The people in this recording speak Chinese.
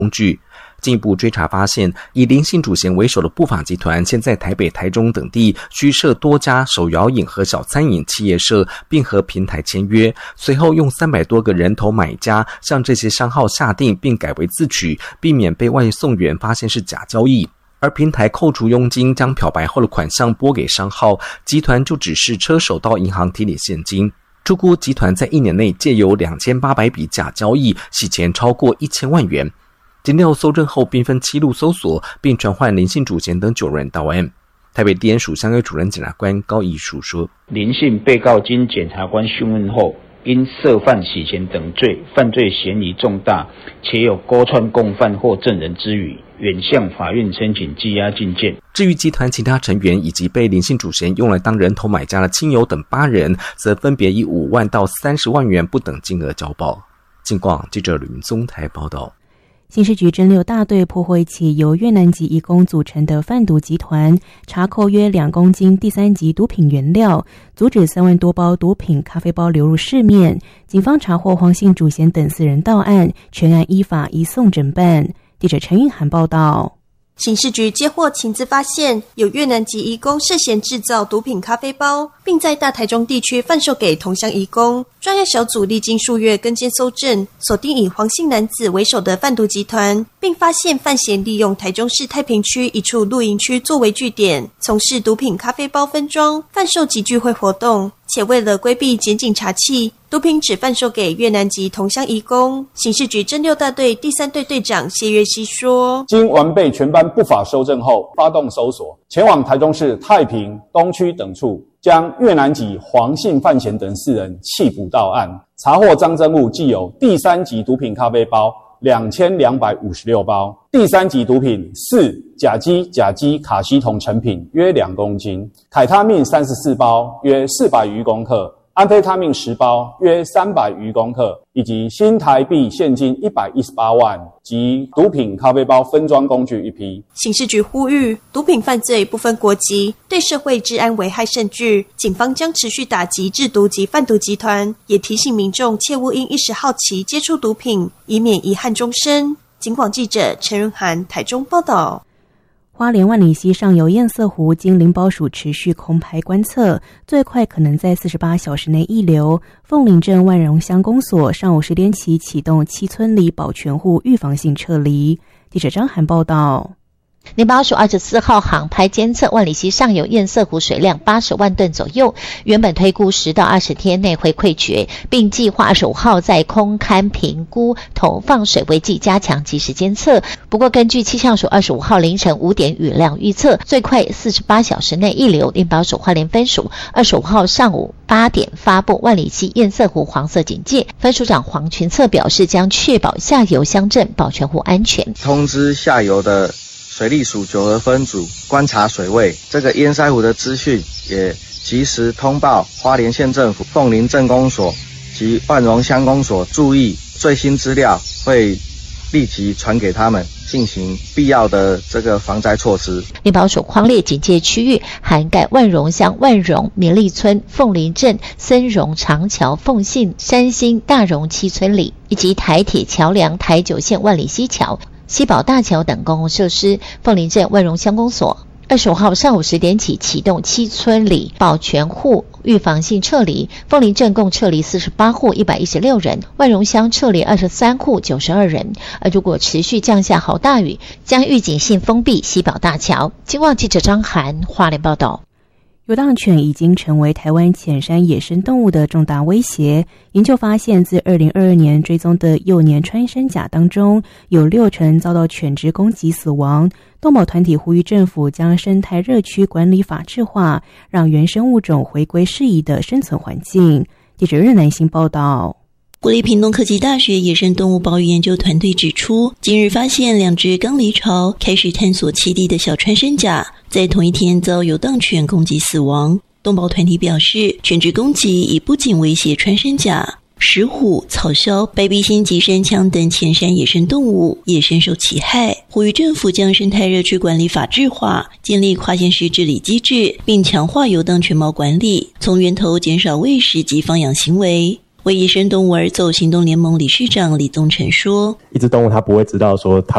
工具。进一步追查发现，以林姓主嫌为首的不法集团现在台北、台中等地虚设多家手摇饮和小餐饮企业社，并和平台签约，随后用300多个人头买家向这些商号下定并改为自取，避免被外送员发现是假交易。而平台扣除佣金，将漂白后的款项拨给商号，集团就指示车手到银行提领现金。初估集团在1年内借由2800笔假交易洗钱超过1000万元。检调搜证后，并分7路搜索，并传唤林姓主嫌等9人到案。台北地检署相约主任检察官高义书说： 林姓被告经检察官讯问后，因涉犯洗钱等罪，犯罪嫌疑重大，且有勾串共犯或证人之余，原向法院申请羁押禁见。 至于集团其他成员以及被林姓主嫌用来当人头买家的亲友等8人，则分别以5万到30万元不等金额交保。近况记者吕明宗台报道。 刑事局侦6大队破获一起由越南籍移工组成的贩毒集团，查扣约2公斤第3级毒品原料，阻止3万多包毒品咖啡包流入市面。警方查获黄姓主嫌等4人到案，全案依法移送侦办。记者陈韵涵报道。 刑事局接获情资发现，有越南籍移工涉嫌制造毒品咖啡包，并在大台中地区贩售给同乡移工。专案小组历经数月跟监搜证，锁定以黄姓男子为首的贩毒集团，并发现范闲利用台中市太平区一处露营区作为据点，从事毒品咖啡包分装、贩售及聚会活动。且为了规避检警查缉，毒品只贩售给越南籍同乡移工。刑事局侦6大队第3队队长谢月熙说： 经完备全班不法搜证后，发动搜索，前往台中市太平、东区等处，将越南籍黄姓范闲等4人缉捕到案，查获赃证物既有第3级毒品咖啡包2256包，第3级毒品4甲基卡西酮成品约2公斤，凯他命34包约400余公克，安非他命10包约300余公克，以及新台币现金118万及毒品咖啡包分装工具1批。 刑事局呼吁，毒品犯罪不分国籍，对社会治安危害甚巨，警方将持续打击制毒及贩毒集团，也提醒民众切勿因一时好奇接触毒品，以免遗憾终身。警广记者陈润涵台中报道。 花莲万里溪上游堰塞湖经林保署持续空排观测，最快可能在48小时内溢流。凤林镇万荣乡公所上午10点起启动7村里保全户预防性撤离。记者张涵报道。 林保署24号航拍监测万里溪上游堰塞湖水量80万吨左右，原本推估10到20天内会溃决，并计划25号在空勘评估投放水位计加强及时监测。不过根据气象署25号凌晨5点雨量预测，最快48小时内溢流。林保署花莲分署25号上午8点发布万里溪堰塞湖黄色警戒，分署长黄群策表示，将确保下游乡镇保全户安全。 通知下游的水利署9合分组观察水位，这个堰塞湖的资讯也及时通报花莲县政府、凤林镇公所及万荣乡公所，注意最新资料会立即传给他们，进行必要的这个防灾措施。 林保署匡列警戒区域涵盖万荣乡万荣、民立村、凤林镇、森荣、长桥、凤信、山兴、大荣7村里，以及台铁桥梁、台9线万里溪桥、西宝大桥等公共设施。凤林镇万荣乡公所25号上午10点起启动7村里保全户预防性撤离，凤林镇共撤离48户116人，万荣乡撤离23户92人。而如果持续降下好大雨，将预警性封闭西宝大桥。经广记者张涵花莲报道。 流浪犬已经成为台湾浅山野生动物的重大威胁。研究发现，自2022年追踪的幼年穿山甲当中，有60%遭到犬只攻击死亡。动保团体呼吁政府将生态热区管理法制化，让原生物种回归适宜的生存环境。记者任南星报道。 国立屏东科技大学野生动物保育研究团队指出，今日发现2只刚离巢开始探索栖地的小穿山甲，在同一天遭游荡犬攻击死亡。动保团体表示，犬只攻击已不仅威胁穿山甲、石虎、草鸮、白鼻心及山羌等浅山野生动物，也深受其害。呼吁政府将生态热区管理法制化，建立跨县市治理机制，并强化游荡犬猫管理，从源头减少喂食及放养行为。为野生动物而走行动联盟理事长李宗成说， 一只动物它不会知道说它